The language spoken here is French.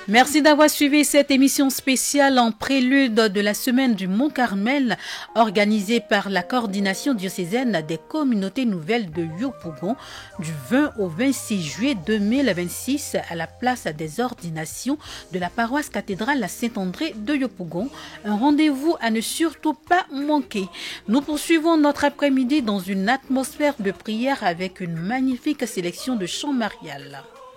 Merci d'avoir suivi cette émission spéciale en prélude de la semaine du Mont Carmel, organisée par la coordination diocésaine des communautés nouvelles de Yopougon du 20 au 26 juillet 2026 à la place des ordinations de la paroisse cathédrale à Saint-André de Yopougon. Un rendez-vous à ne surtout pas manquer. Nous poursuivons notre après-midi dans une atmosphère de prière avec une magnifique sélection de chants mariales.